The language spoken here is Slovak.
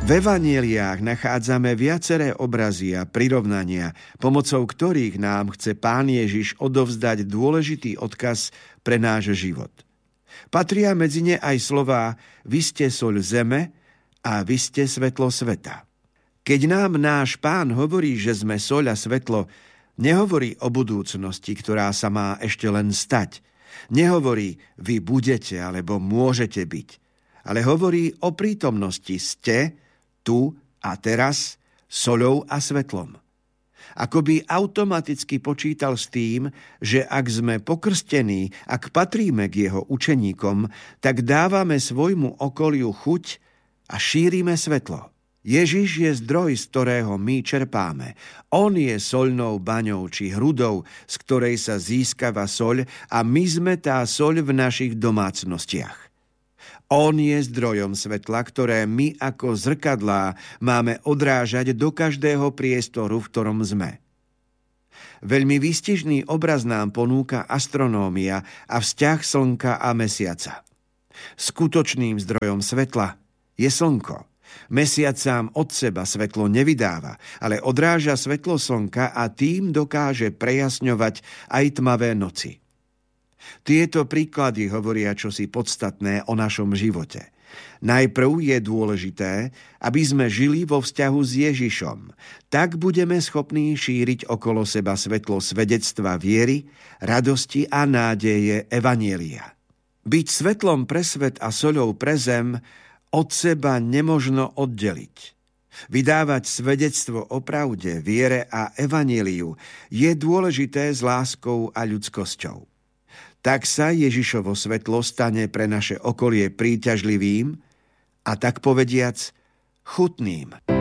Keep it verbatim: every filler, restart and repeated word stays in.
V evanjeliách nachádzame viaceré obrazy a prirovnania, pomocou ktorých nám chce Pán Ježiš odovzdať dôležitý odkaz pre náš život. Patria medzi ne aj slová vy ste soľ zeme a vy ste svetlo sveta. Keď nám náš Pán hovorí, že sme soľ a svetlo, nehovorí o budúcnosti, ktorá sa má ešte len stať. Nehovorí vy budete alebo môžete byť, ale hovorí o prítomnosti ste, tu a teraz, soľou a svetlom. Ako by automaticky počítal s tým, že ak sme pokrstení, ak patríme k jeho učeníkom, tak dávame svojmu okoliu chuť a šírime svetlo. Ježiš je zdroj, z ktorého my čerpáme. On je soľnou baňou či hrudou, z ktorej sa získava soľ a my sme tá soľ v našich domácnostiach. On je zdrojom svetla, ktoré my ako zrkadlá máme odrážať do každého priestoru, v ktorom sme. Veľmi výstižný obraz nám ponúka astronómia a vzťah slnka a mesiaca. Skutočným zdrojom svetla je slnko. Mesiac sám od seba svetlo nevydáva, ale odráža svetlo slnka a tým dokáže prejasňovať aj tmavé noci. Tieto príklady hovoria čosi podstatné o našom živote. Najprv je dôležité, aby sme žili vo vzťahu s Ježišom. Tak budeme schopní šíriť okolo seba svetlo svedectva viery, radosti a nádeje evanjelia. Byť svetlom pre svet a soľou pre zem od seba nemožno oddeliť. Vydávať svedectvo o pravde, viere a evanjeliu je dôležité s láskou a ľudskosťou. Tak sa Ježišovo svetlo stane pre naše okolie príťažlivým a tak povediac chutným.